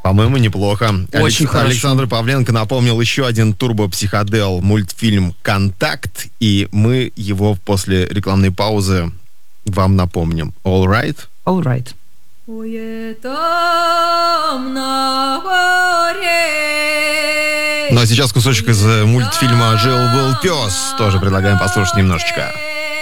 По-моему, неплохо. Очень хорошо. Александр Павленко напомнил еще один турбо-психодел мультфильм «Контакт», и мы его после рекламной паузы вам напомним. All right? All right. Ну а сейчас кусочек из мультфильма «Жил-был пес». Тоже предлагаем послушать немножечко.